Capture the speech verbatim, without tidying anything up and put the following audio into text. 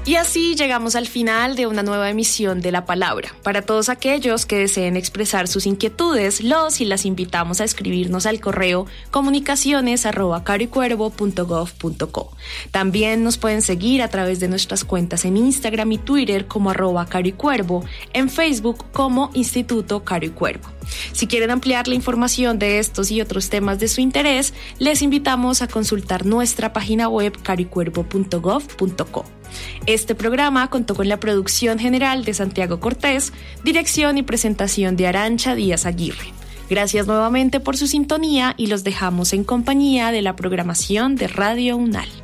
Y así llegamos al final de una nueva emisión de La Palabra. Para todos aquellos que deseen expresar sus inquietudes, los y las invitamos a escribirnos al correo comunicaciones arroba caricuervo punto gov punto co. También nos pueden seguir a través de nuestras cuentas en Instagram y Twitter como arroba caricuervo, en Facebook como Instituto Caricuervo. Si quieren ampliar la información de estos y otros temas de su interés, les invitamos a consultar nuestra página web caricuervo punto gov punto co. Este programa contó con la producción general de Santiago Cortés, dirección y presentación de Arancha Díaz Aguirre. Gracias nuevamente por su sintonía y los dejamos en compañía de la programación de Radio UNAL.